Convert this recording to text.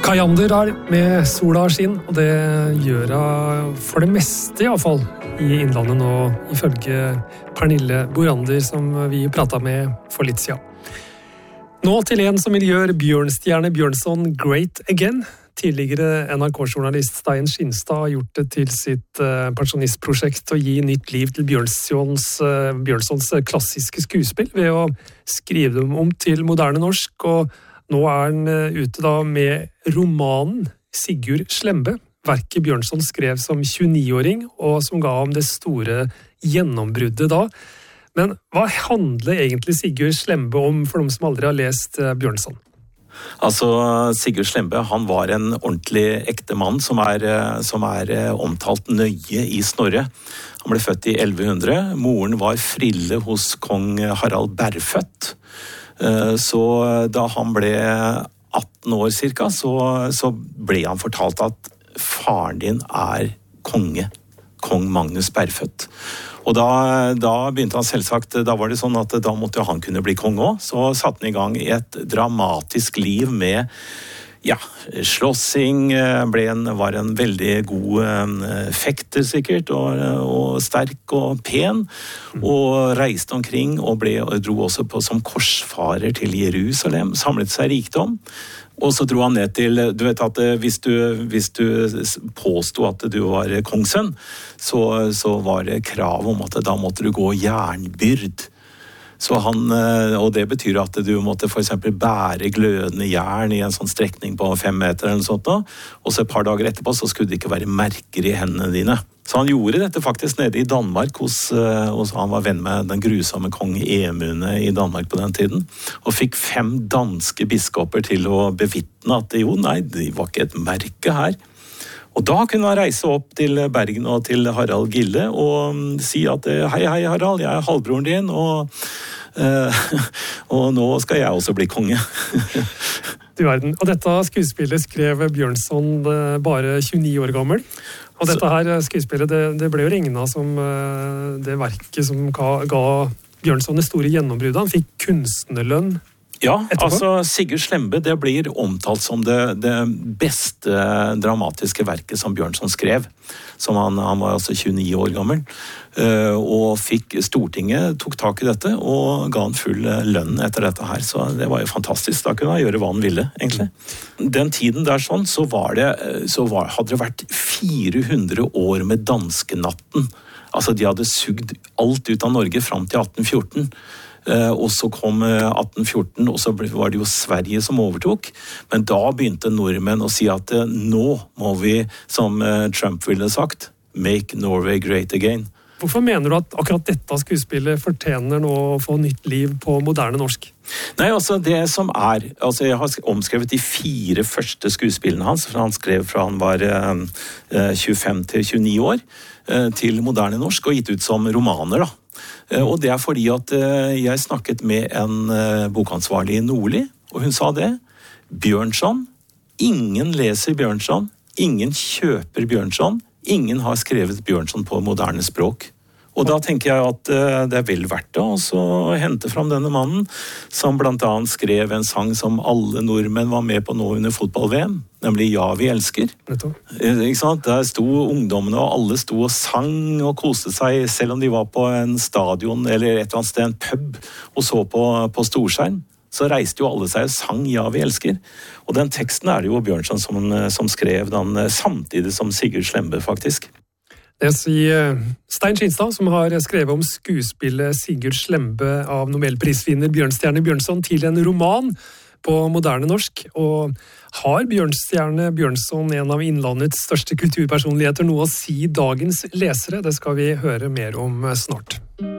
Kajander med sola skinn, og det gjør hun for det meste i alle fall i Innlandet nå, ifølge Pernille Borander, som vi pratet med for litt siden. Nå til en som vil gjøre Bjørnstjerne Bjørnson great again. Tidligere NRK-journalist Stein Skinstad har gjort det til sitt pensjonistprosjekt å gi nytt liv til Bjørnsons klassiske skuespill ved å skrive dem om til moderne norsk, og nå han ute da med romanen Sigurd Slembe, verket Bjørnson skrev som 29-åring, og som ga ham det store gjennombruddet da. Men hva handler egentlig Sigurd Slembe om for de som aldri har lest Bjørnson? Altså, Sigurd Slembe, han var en ordentlig ekte mann som er omtalt nøye i Snorre. Han ble født i 1100. Moren var frille hos kong Harald Bærfødt. Så da han ble 18 år cirka, så ble han fortalt at faren din er konge, kong Magnus Bærfødt. Og da begynte han selvsagt, da var det sånn at da måtte han kunne bli konge også. Så satte han i gang et dramatisk liv med slåssing, var en veldig god fekter sikkert, og sterk og pen, og reiste omkring og dro også på som korsfarer til Jerusalem, samlet seg rikdom. Og så dro han ned til, du vet at hvis du påstod at du var kongssønn, så var det krav om at da måtte du gå jernbyrd. Så og det betyr at du måtte for eksempel bære glødende jern i en sånn strekning på 5 meter eller noe sånt, og så et par dager etterpå så skulle det ikke være merker i hendene dine. Så han gjorde dette faktisk nede i Danmark, han var venn med den grusomme kong Emune i Danmark på den tiden, og fikk 5 danske biskoper til å bevitne at det var ikke et merke her. Og da kunne han reise opp til Bergen og til Harald Gille og si at hei Harald, jeg er halvbroren din, og nå skal jeg også bli konge. Du verden. Og dette skuespillet skrev Bjørnson bare 29 år gammel. Og dette her skuespillet, det ble jo regnet som det verket som ga Bjørnson det store gjennombruddet. Han fikk kunstnerlønn. Ja, altså Sigurd Slembe, det blir omtalt som det beste dramatiske verket som Bjørnson skrev. Han var altså 29 år gammel, og Stortinget tok tak i dette og ga han full lønn etter dette her, så det var jo fantastisk. Da kunne han gjøre hva han ville, egentlig. Den tiden der så hadde det vært 400 år med danskenatten. Altså de hadde sugd alt ut av Norge frem til 1814. Og så kom 1814, og så var det jo Sverige som overtok. Men da begynte nordmenn å si at nå må vi, som Trump ville sagt, make Norway great again. Hvorfor mener du at akkurat dette skuespillet fortjener nå å få nytt liv på moderne norsk? Nei, altså det som jeg har omskrevet de 4 første skuespillene hans, for han skrev fra han var 25 til 29 år, til moderne norsk, og gitt ut som romaner da. Og det er fordi at jeg snakket med en bokansvarlig i Nordli, og hun sa det. Bjørnson, ingen leser Bjørnson, ingen kjøper Bjørnson, ingen har skrevet Bjørnson på moderne språk. Og da tenker jeg at det er vel verdt det å hente fram denne mannen, som blant annet skrev en sang som alle nordmenn var med på nå under fotball-VM, nemlig Ja, vi elsker. Ikke sant? Der sto ungdommene, og alle sto og sang og koste seg, selv om de var på en stadion eller et eller annet sted, en pub, og så på storskjerm. Så reiste jo alle seg og sang Ja, vi elsker. Og den teksten er det jo Bjørnson som skrev den, samtidig som Sigurd Slembe, faktisk. Det sier Stein Skinstad, som har skrevet om skuespillet Sigurd Slembe av Nobelprisvinner Bjørnstjerne Bjørnson til en roman på moderne norsk. Og har Bjørnstjerne Bjørnson, en av Innlandets største kulturpersonligheter, noe å si dagens lesere? Det skal vi høre mer om snart.